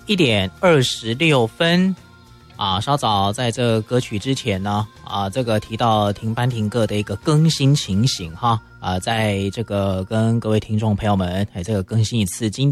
1:26啊，稍早在这歌曲之前呢，这个提到停班停课的一个更新情形哈，在这个跟各位听众朋友们这个更新一次，今